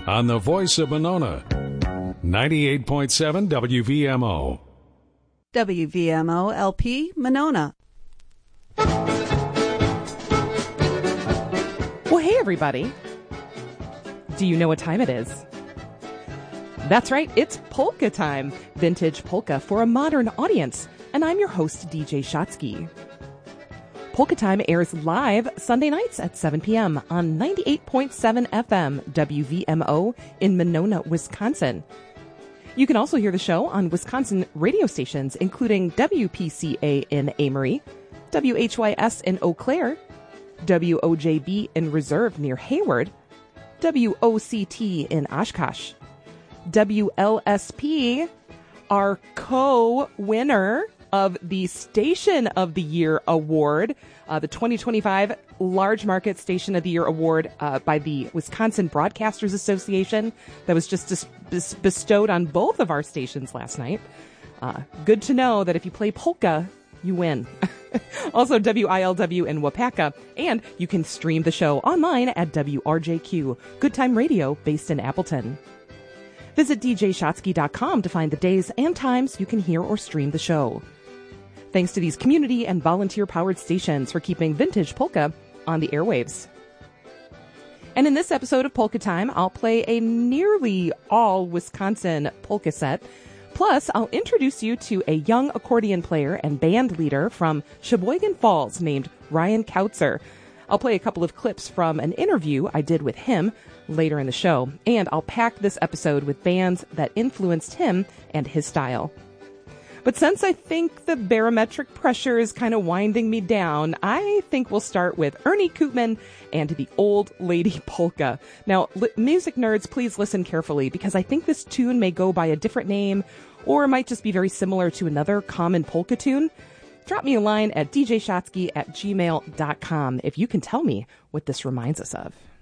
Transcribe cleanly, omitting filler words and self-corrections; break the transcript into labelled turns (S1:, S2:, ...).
S1: on the voice of Monona, 98.7 WVMO.
S2: WVMO LP Monona.
S3: Well, hey, everybody. Do you know what time it is? That's right, it's polka time. Vintage polka for a modern audience. And I'm your host, DJ Shotsky. Polka Time airs live Sunday nights at 7 p.m. on 98.7 FM WVMO in Monona, Wisconsin. You can also hear the show on Wisconsin radio stations, including WPCA in Amory, WHYS in Eau Claire, WOJB in Reserve near Hayward, WOCT in Oshkosh, WLSP, our co-winner of the Station of the Year Award, the 2025 Large Market Station of the Year Award by the Wisconsin Broadcasters Association that was just bestowed on both of our stations last night. Good to know that if you play polka, you win. Also, WILW in Wapaka, and you can stream the show online at WRJQ, Good Time Radio, based in Appleton. Visit djshotsky.com to find the days and times you can hear or stream the show. Thanks to these community and volunteer-powered stations for keeping vintage polka on the airwaves. And in this episode of Polka Time, I'll play a nearly all-Wisconsin polka set. Plus, I'll introduce you to a young accordion player and band leader from Sheboygan Falls named Ryan Kautzer. I'll play a couple of clips from an interview I did with him later in the show, and I'll pack this episode with bands that influenced him and his style. But since I think the barometric pressure is kind of winding me down, I think we'll start with Ernie Koopman and the Old Lady Polka. Now, music nerds, please listen carefully, because I think this tune may go by a different name, or it might just be very similar to another common polka tune. Drop me a line at djshotsky@gmail.com if you can tell me what this reminds us of.